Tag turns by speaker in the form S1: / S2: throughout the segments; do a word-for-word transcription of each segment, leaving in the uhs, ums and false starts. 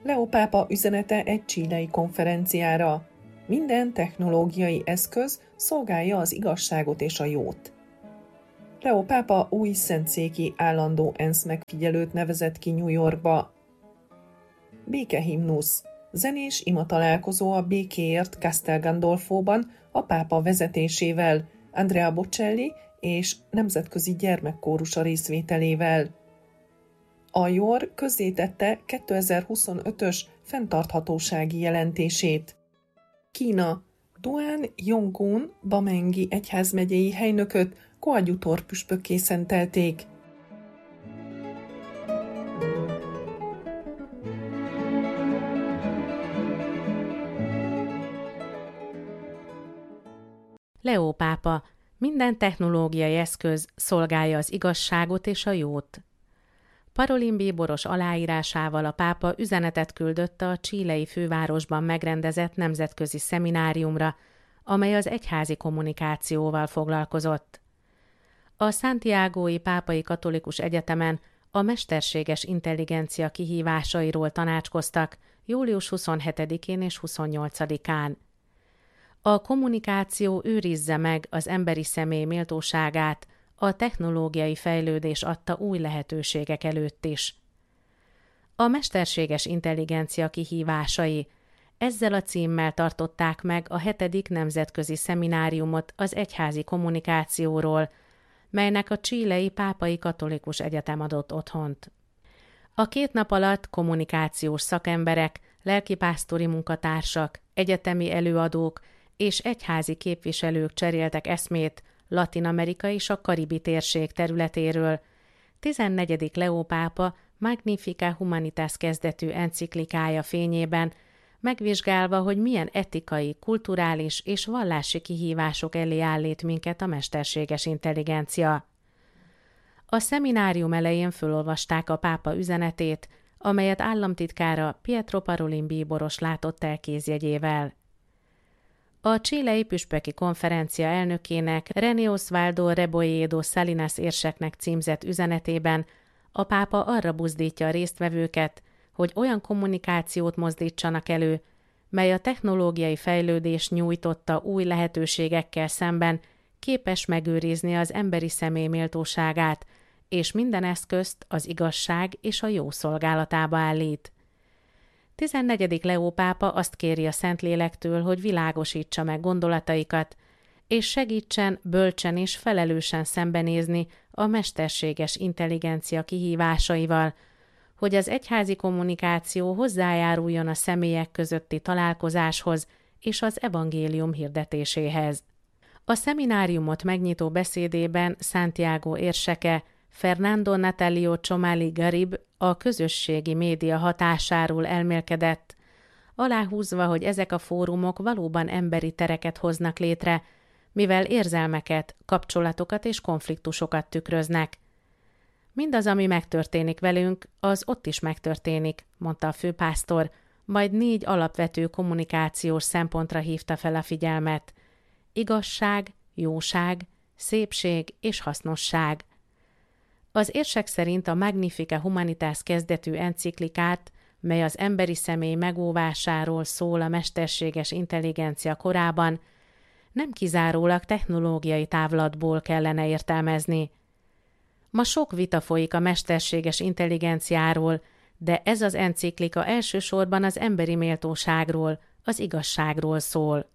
S1: Leó pápa üzenete egy chilei konferenciára. Minden technológiai eszköz szolgálja az igazságot és a jót. Leó pápa új szentszéki állandó ENSZ megfigyelőt nevezett ki New Yorkba. Békehimnusz. Zenés imatalálkozó a békéért Castel Gandolfóban a pápa vezetésével, Andrea Bocelli és nemzetközi gyermekkórusa részvételével. A jor közzétette kétezer-huszonötös fenntarthatósági jelentését. Kína. Duan Yonggun Bamengi egyházmegyei helynököt koadjutor püspökké szentelték.
S2: Leó pápa, minden technológiai eszköz szolgálja az igazságot és a jót. Parolin bíboros aláírásával a pápa üzenetet küldött a chilei fővárosban megrendezett nemzetközi szemináriumra, amely az egyházi kommunikációval foglalkozott. A Santiagói Pápai Katolikus Egyetemen a mesterséges intelligencia kihívásairól tanácskoztak július huszonhetedikén és huszonnyolcadikán. A kommunikáció őrizze meg az emberi személy méltóságát, a technológiai fejlődés adta új lehetőségek előtt is. A mesterséges intelligencia kihívásai, ezzel a címmel tartották meg a hetedik nemzetközi szemináriumot az egyházi kommunikációról, melynek a chilei Pápai Katolikus Egyetem adott otthont. A két nap alatt kommunikációs szakemberek, lelkipásztori munkatársak, egyetemi előadók és egyházi képviselők cseréltek eszmét Latin-Amerika és a Karibi térség területéről. tizennegyedik Leó pápa Magnificat Humanitas kezdetű enciklikája fényében, megvizsgálva, hogy milyen etikai, kulturális és vallási kihívások elé állít minket a mesterséges intelligencia. A szeminárium elején fölolvasták a pápa üzenetét, amelyet államtitkára Pietro Parolin bíboros látott el kézjegyével. A chilei püspöki konferencia elnökének, René Osvaldo Rebolledo Salinas érseknek címzett üzenetében a pápa arra buzdítja a résztvevőket, hogy olyan kommunikációt mozdítsanak elő, mely a technológiai fejlődés nyújtotta új lehetőségekkel szemben képes megőrizni az emberi személy méltóságát, és minden eszközt az igazság és a jó szolgálatába állít. tizennegyedik Leó pápa azt kéri a Szentlélektől, hogy világosítsa meg gondolataikat, és segítsen bölcsen és felelősen szembenézni a mesterséges intelligencia kihívásaival, hogy az egyházi kommunikáció hozzájáruljon a személyek közötti találkozáshoz és az evangélium hirdetéséhez. A szemináriumot megnyitó beszédében Santiago érseke Fernando Natalio Chomali Garib a közösségi média hatásáról elmélkedett, aláhúzva, hogy ezek a fórumok valóban emberi tereket hoznak létre, mivel érzelmeket, kapcsolatokat és konfliktusokat tükröznek. Mindaz, ami megtörténik velünk, az ott is megtörténik, mondta a főpásztor, majd négy alapvető kommunikációs szempontra hívta fel a figyelmet. Igazság, jóság, szépség és hasznosság. Az érsek szerint a Magnificat Humanitas kezdetű enciklikát, mely az emberi személy megóvásáról szól a mesterséges intelligencia korában, nem kizárólag technológiai távlatból kellene értelmezni. Ma sok vita folyik a mesterséges intelligenciáról, de ez az enciklika elsősorban az emberi méltóságról, az igazságról szól.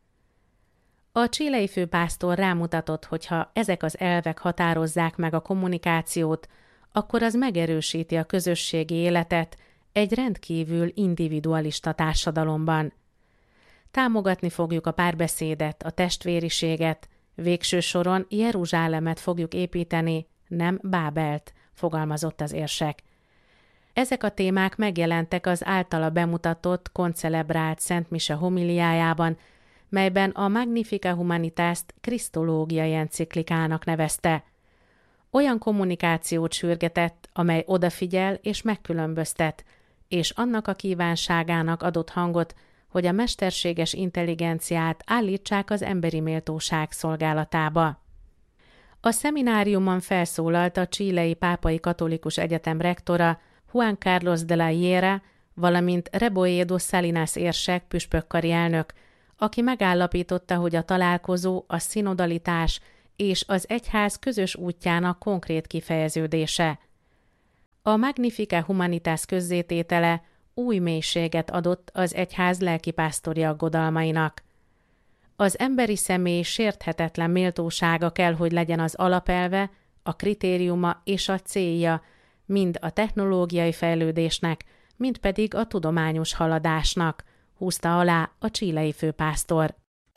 S2: A chilei főpásztor rámutatott, hogy ha ezek az elvek határozzák meg a kommunikációt, akkor az megerősíti a közösségi életet egy rendkívül individualista társadalomban. Támogatni fogjuk a párbeszédet, a testvériséget, végső soron Jeruzsálemet fogjuk építeni, nem Bábelt, fogalmazott az érsek. Ezek a témák megjelentek az általa bemutatott, koncelebrált Szent Mise homiliájában, melyben a Magnificat Humanitást krisztológiai enciklikának nevezte. Olyan kommunikációt sürgetett, amely odafigyel és megkülönböztet, és annak a kívánságának adott hangot, hogy a mesterséges intelligenciát állítsák az emberi méltóság szolgálatába. A szemináriumon felszólalt a chilei Pápai Katolikus Egyetem rektora, Juan Carlos de la Hiera, valamint Reboredo Salinas érsek püspökkari elnök, aki megállapította, hogy a találkozó a szinodalitás és az egyház közös útjának konkrét kifejeződése. A Magnificat Humanitas közzététele új mélységet adott az egyház lelkipásztori aggodalmainak. Az emberi személy sérthetetlen méltósága kell, hogy legyen az alapelve, a kritériuma és a célja mind a technológiai fejlődésnek, mind pedig a tudományos haladásnak, húzta alá a chilei főpásztor.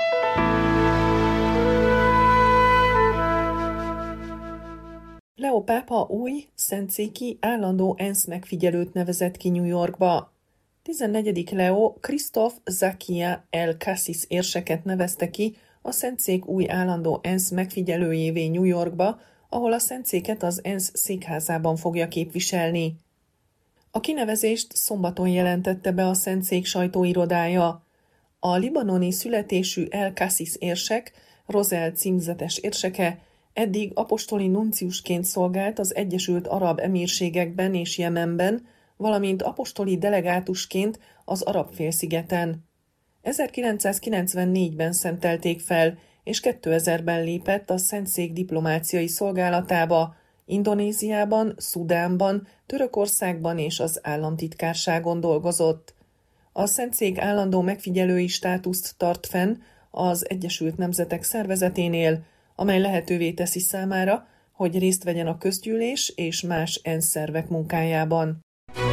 S1: Leo pápa új, szentszéki állandó ENSZ megfigyelőt nevezett ki New Yorkba. tizennegyedik Leo Christoph Zakia El Cassis érseket nevezte ki a szentszék új állandó ENSZ megfigyelőjévé New Yorkba, ahol a szentszéket az ENSZ székházában fogja képviselni. A kinevezést szombaton jelentette be a szentszék sajtóirodája. A libanoni születésű El Cassis érsek, Rosel címzetes érseke, eddig apostoli nunciusként szolgált az Egyesült Arab Emírségekben és Jemenben, valamint apostoli delegátusként az Arab-félszigeten. ezerkilencszázkilencvennégyben szentelték fel, és kétezerben lépett a szentszék diplomáciai szolgálatába, Indonéziában, Szudánban, Törökországban és az államtitkárságon dolgozott. A szentszék állandó megfigyelői státuszt tart fenn az Egyesült Nemzetek Szervezeténél, amely lehetővé teszi számára, hogy részt vegyen a közgyűlés és más ENSZ szervek munkájában.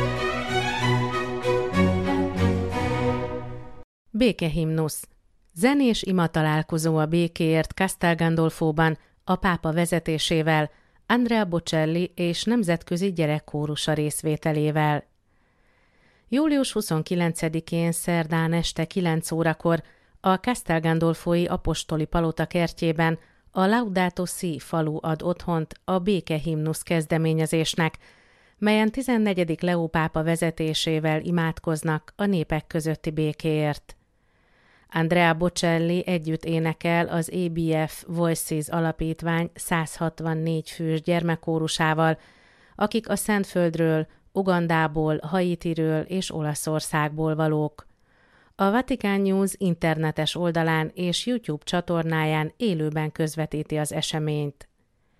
S2: Békehimnusz. Zenés ima találkozó a békéért Castel Gandolfóban a pápa vezetésével, Andrea Bocelli és nemzetközi gyerekkórusa részvételével. július huszonkilencedikén szerdán este kilenc órakor a Castel Gandolfói apostoli palota kertjében a Laudato Si falu ad otthont a békehimnusz kezdeményezésnek, melyen tizennegyedik Leó pápa vezetésével imádkoznak a népek közötti békéért. Andrea Bocelli együtt énekel az á bé ef Voices alapítvány száz hatvannégy fős gyermekkórusával, akik a Szentföldről, Ugandából, Haitiről és Olaszországból valók. A Vatican News internetes oldalán és YouTube csatornáján élőben közvetíti az eseményt.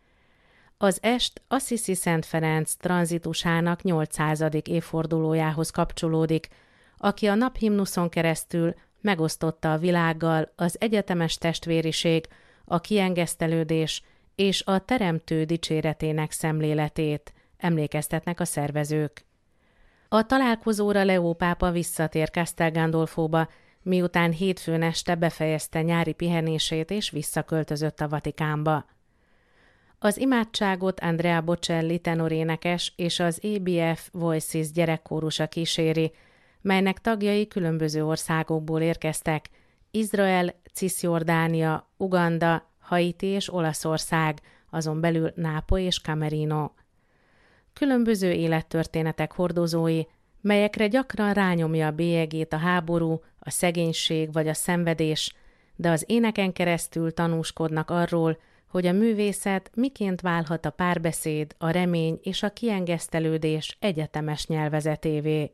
S2: Az est Assisi Szent Ferenc tranzitusának nyolcszázadik évfordulójához kapcsolódik, aki a naphimnuszon keresztül megosztotta a világgal az egyetemes testvériség, a kiengesztelődés és a Teremtő dicséretének szemléletét, emlékeztetnek a szervezők. A találkozóra Leó pápa visszatér Castel Gandolfóba, miután hétfőn este befejezte nyári pihenését és visszaköltözött a Vatikánba. Az imádságot Andrea Bocelli tenorénekes és az á bé ef Voices gyerekkórusa kíséri, melynek tagjai különböző országokból érkeztek: Izrael, Cisjordánia, Uganda, Haiti és Olaszország, azon belül Nápoly és Camerino. Különböző élettörténetek hordozói, melyekre gyakran rányomja a bélyegét a háború, a szegénység vagy a szenvedés, de az éneken keresztül tanúskodnak arról, hogy a művészet miként válhat a párbeszéd, a remény és a kiengesztelődés egyetemes nyelvezetévé.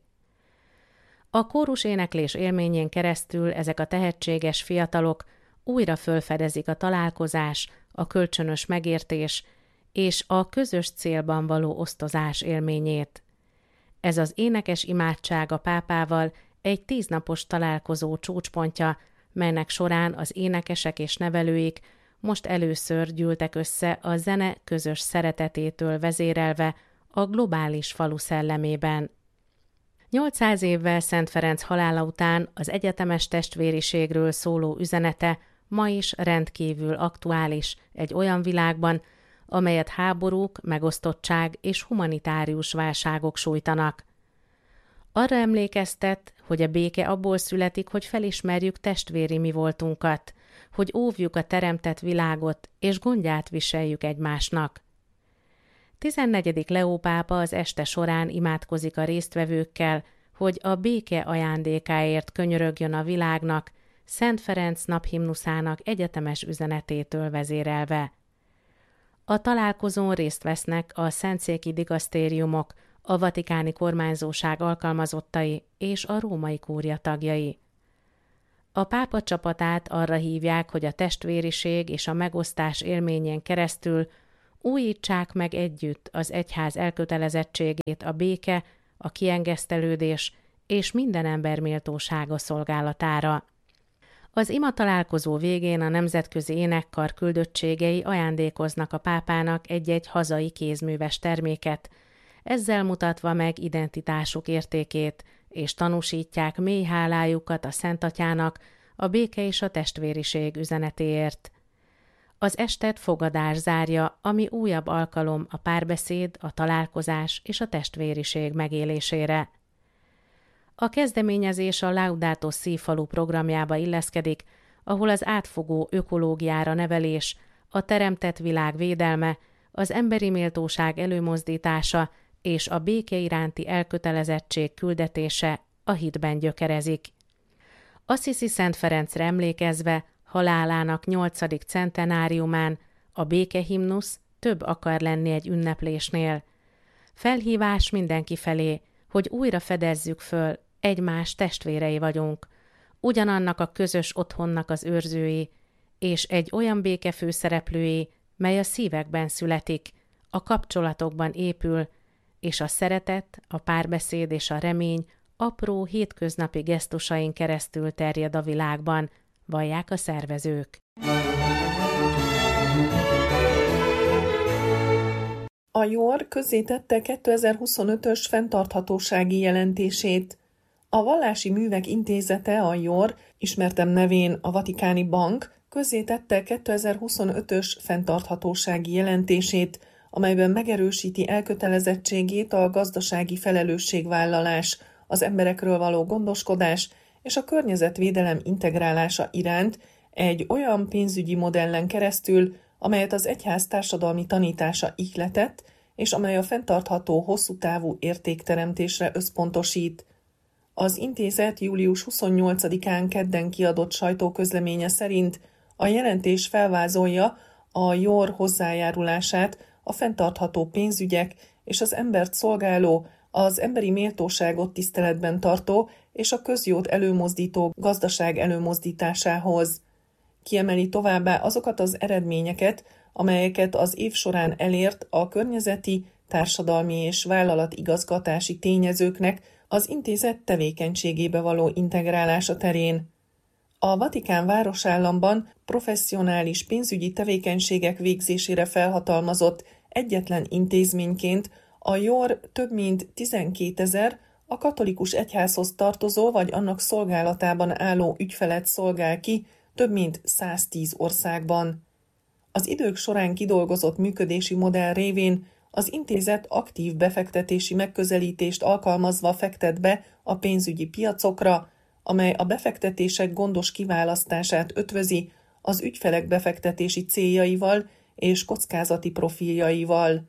S2: A kórus éneklés élményén keresztül ezek a tehetséges fiatalok újra fölfedezik a találkozás, a kölcsönös megértés és a közös célban való osztozás élményét. Ez az énekes imádság a pápával egy tíznapos találkozó csúcspontja, melynek során az énekesek és nevelőik most először gyűltek össze a zene közös szeretetétől vezérelve a globális falu szellemében. nyolcszáz évvel Szent Ferenc halála után az egyetemes testvériségről szóló üzenete ma is rendkívül aktuális egy olyan világban, amelyet háborúk, megosztottság és humanitárius válságok sújtanak. Arra emlékeztet, hogy a béke abból születik, hogy felismerjük testvéri mi voltunkat, hogy óvjuk a teremtett világot és gondját viseljük egymásnak. tizennegyedik Leó pápa az este során imádkozik a résztvevőkkel, hogy a béke ajándékáért könyörögjön a világnak, Szent Ferenc naphimnuszának egyetemes üzenetétől vezérelve. A találkozón részt vesznek a szentszéki digasztériumok, a vatikáni kormányzóság alkalmazottai és a római kúria tagjai. A pápa csapatát arra hívják, hogy a testvériség és a megosztás élményén keresztül újítsák meg együtt az egyház elkötelezettségét a béke, a kiengesztelődés és minden ember méltósága szolgálatára. Az ima találkozó végén a nemzetközi énekkar küldöttségei ajándékoznak a pápának egy-egy hazai kézműves terméket, ezzel mutatva meg identitásuk értékét, és tanúsítják mély hálájukat a Szent Atyának a béke és a testvériség üzenetéért. Az estet fogadás zárja, ami újabb alkalom a párbeszéd, a találkozás és a testvériség megélésére. A kezdeményezés a Laudato Si falu programjába illeszkedik, ahol az átfogó ökológiára nevelés, a teremtett világ védelme, az emberi méltóság előmozdítása és a béke iránti elkötelezettség küldetése a hitben gyökerezik. Assisi Szent Ferencre emlékezve halálának nyolcadik centenáriumán a békehimnusz több akar lenni egy ünneplésnél. Felhívás mindenki felé, hogy újra fedezzük föl, egymás testvérei vagyunk, ugyanannak a közös otthonnak az őrzői, és egy olyan béke főszereplői, mely a szívekben születik, a kapcsolatokban épül, és a szeretet, a párbeszéd és a remény apró hétköznapi gesztusain keresztül terjed a világban, vallják a szervezők.
S1: A jor közzétette kétezer-huszonötös fenntarthatósági jelentését. A Vallási Művek Intézete, a jor, ismertebb nevén a Vatikáni Bank, közzétette kétezer-huszonötös fenntarthatósági jelentését, amelyben megerősíti elkötelezettségét a gazdasági felelősségvállalás, az emberekről való gondoskodás és a környezetvédelem integrálása iránt egy olyan pénzügyi modellen keresztül, amelyet az egyház társadalmi tanítása ihletett, és amely a fenntartható, hosszútávú értékteremtésre összpontosít. Az intézet július huszonnyolcadikán kedden kiadott sajtóközleménye szerint a jelentés felvázolja a jor hozzájárulását a fenntartható pénzügyek és az embert szolgáló, az emberi méltóságot tiszteletben tartó és a közjót előmozdító gazdaság előmozdításához. Kiemeli továbbá azokat az eredményeket, amelyeket az év során elért a környezeti, társadalmi és vállalatigazgatási tényezőknek az intézet tevékenységébe való integrálása terén. A Vatikán városállamban professzionális pénzügyi tevékenységek végzésére felhatalmazott egyetlen intézményként a jor több mint tizenkétezer a katolikus egyházhoz tartozó vagy annak szolgálatában álló ügyfelet szolgál ki több mint száztíz országban. Az idők során kidolgozott működési modell révén az intézet aktív befektetési megközelítést alkalmazva fektet be a pénzügyi piacokra, amely a befektetések gondos kiválasztását ötvözi az ügyfelek befektetési céljaival és kockázati profiljaival.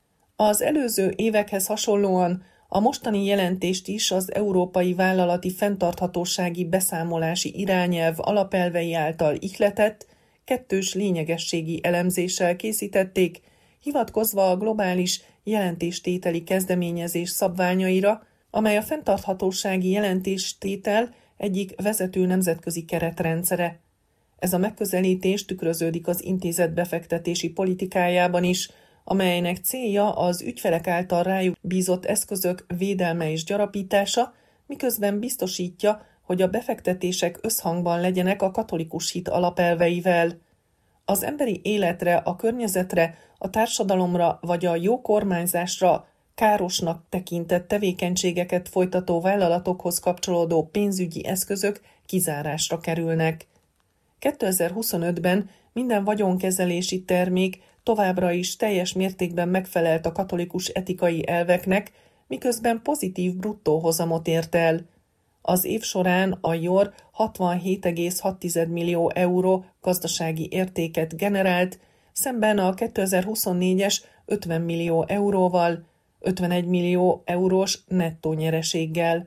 S1: Az előző évekhez hasonlóan a mostani jelentést is az Európai Vállalati Fenntarthatósági Beszámolási Irányelv alapelvei által ihletett, kettős lényegességi elemzéssel készítették, hivatkozva a globális jelentéstételi kezdeményezés szabványaira, amely a fenntarthatósági jelentéstétel egyik vezető nemzetközi keretrendszere. Ez a megközelítés tükröződik az intézet befektetési politikájában is, amelynek célja az ügyfelek által rájuk bízott eszközök védelme és gyarapítása, miközben biztosítja, hogy a befektetések összhangban legyenek a katolikus hit alapelveivel. Az emberi életre, a környezetre, a társadalomra vagy a jó kormányzásra károsnak tekintett tevékenységeket folytató vállalatokhoz kapcsolódó pénzügyi eszközök kizárásra kerülnek. kétezer-huszonötben minden vagyonkezelési termék továbbra is teljes mértékben megfelelt a katolikus etikai elveknek, miközben pozitív bruttó hozamot ért el. Az év során a jor hatvanhét egész hat millió euró gazdasági értéket generált, szemben a kétezer-huszonnégyes ötven millió euróval, ötvenegy millió eurós nettó nyereséggel.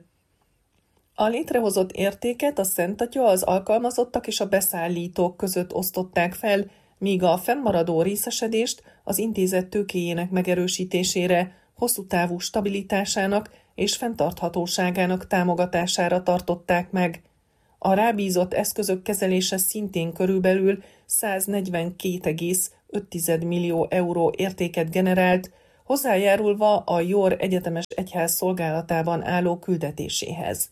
S1: A létrehozott értéket a Szent Atya, az alkalmazottak és a beszállítók között osztották fel, míg a fennmaradó részesedést az intézet tőkéjének megerősítésére, hosszú távú stabilitásának és fenntarthatóságának támogatására tartották meg. A rábízott eszközök kezelése szintén körülbelül száznegyvenkét egész öt millió euró értéket generált, hozzájárulva a Yor Egyetemes Egyház szolgálatában álló küldetéséhez.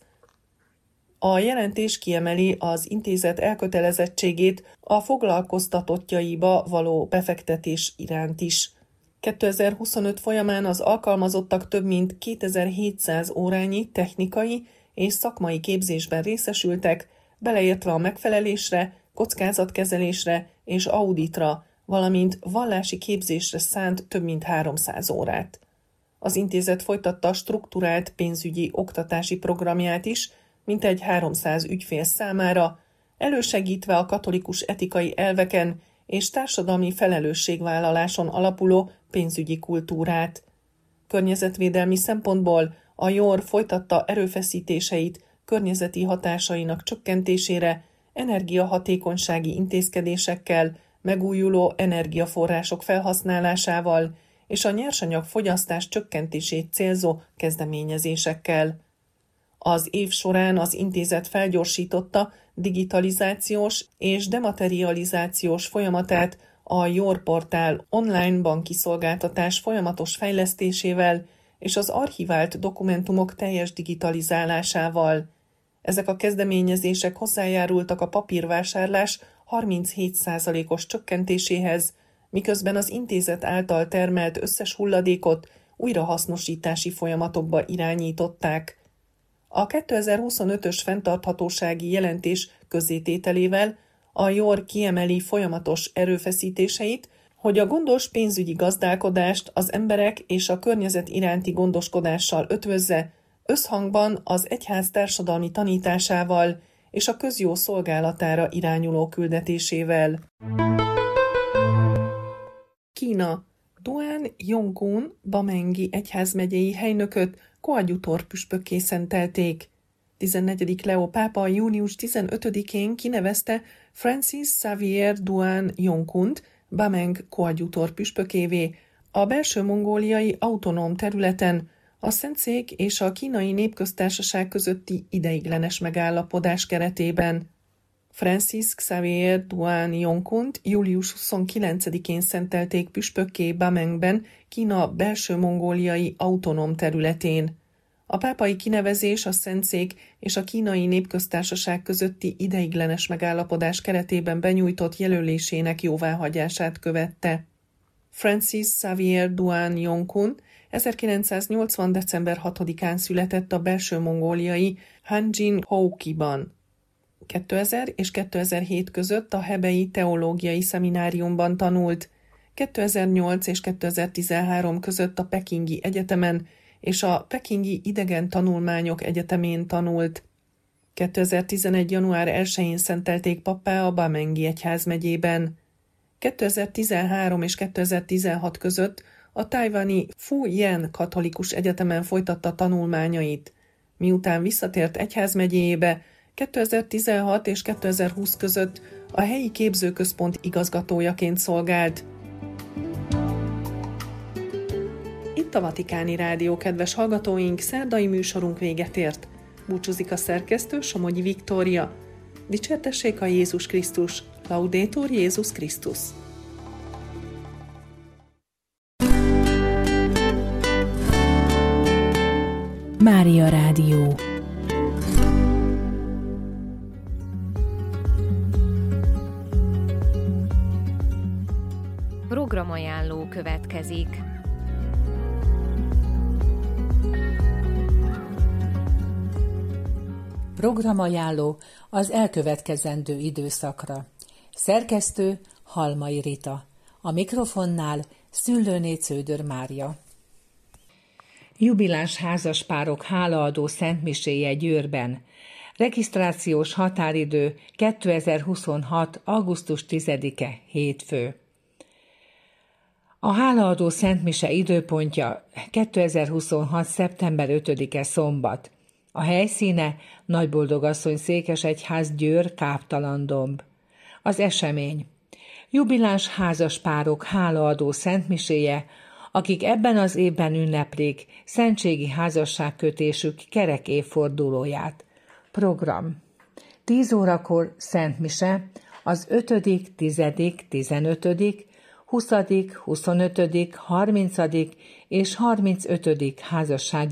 S1: A jelentés kiemeli az intézet elkötelezettségét a foglalkoztatottjaiba való befektetés iránt is. kétezer-huszonöt folyamán az alkalmazottak több mint kétezer-hétszáz órányi technikai és szakmai képzésben részesültek, beleértve a megfelelésre, kockázatkezelésre és auditra, valamint vallási képzésre szánt több mint háromszáz órát. Az intézet folytatta strukturált pénzügyi oktatási programját is, mintegy háromszáz ügyfél számára, elősegítve a katolikus etikai elveken és társadalmi felelősségvállaláson alapuló pénzügyi kultúrát. Környezetvédelmi szempontból a Yor folytatta erőfeszítéseit környezeti hatásainak csökkentésére, energiahatékonysági intézkedésekkel, megújuló energiaforrások felhasználásával és a nyersanyag fogyasztás csökkentését célzó kezdeményezésekkel. Az év során az intézet felgyorsította digitalizációs és dematerializációs folyamatát a Yor portál online banki szolgáltatás folyamatos fejlesztésével és az archivált dokumentumok teljes digitalizálásával. Ezek a kezdeményezések hozzájárultak a papírvásárlás harminchét százalékos csökkentéséhez, miközben az intézet által termelt összes hulladékot újrahasznosítási folyamatokba irányították. A kétezer-huszonötös fenntarthatósági jelentés közzétételével a Yor kiemeli folyamatos erőfeszítéseit, hogy a gondos pénzügyi gazdálkodást az emberek és a környezet iránti gondoskodással ötvözze, összhangban az egyház társadalmi tanításával és a közjó szolgálatára irányuló küldetésével. Kína. Duan Yonggun Bamengi egyházmegyei helynököt koadjutor püspökké szentelték. tizennegyedik Leó pápa június tizenötödikén kinevezte Francis Xavier Duan Yonggunt Bameng koadjutor püspökévé a belső-mongóliai autonóm területen a Szentszék és a Kínai Népköztársaság közötti ideiglenes megállapodás keretében. Francis Xavier Duan Yonggunt július huszonkilencedikén szentelték püspökké Bamengben, Kína belső-mongóliai autonóm területén. A pápai kinevezés a Szentszék és a Kínai Népköztársaság közötti ideiglenes megállapodás keretében benyújtott jelölésének jóváhagyását követte. Francis Xavier Duan Yonggun ezerkilencszáznyolcvan. december hatodikán született a belső-mongóliai Hanjin-Houki-ban. kétezer és kétezer-hét között a Hebei Teológiai Szemináriumban tanult, kétezer-nyolc és kétezer-tizenhárom között a Pekingi Egyetemen és a Pekingi Idegen Tanulmányok Egyetemén tanult. kétezer-tizenegy. január elsején szentelték pappá a Bamengi egyházmegyében. kétezer-tizenhárom és kétezer-tizenhat között a tajvani Fu-Jen Katolikus Egyetemen folytatta tanulmányait. Miután visszatért egyházmegyéjébe, kétezer-tizenhat és kétezer-húsz között a helyi képzőközpont igazgatójaként szolgált. Itt a Vatikáni Rádió, kedves hallgatóink, szerdai műsorunk véget ért. Búcsúzik a szerkesztő, Somogyi Viktória. Dicsértessék a Jézus Krisztus, Laudetur Jézus Krisztus.
S3: Mária Rádió.
S4: Programajánló következik.
S3: Programajánló az elkövetkezendő időszakra. Szerkesztő Halmai Rita. A mikrofonnál Szüllőné Cződör Mária. Jubiláns házaspárok hálaadó szentmiséje Győrben. Regisztrációs határidő kétezer-huszonhat. augusztus tizedike, hétfő. A hálaadó szentmise időpontja kétezer-huszonhat. szeptember ötödike, szombat. A helyszíne Nagyboldogasszony Székesegyház, Győr, Káptalandomb. Az esemény: jubiláns házaspárok hálaadó szentmiséje akik ebben az évben ünneplik szentségi házasságkötésük kerek évfordulóját. Program: tíz órakor szentmise az ötödik, tizedik, tizenötödik, huszadik, huszonötödik, harmincadik és harmincötödik házassági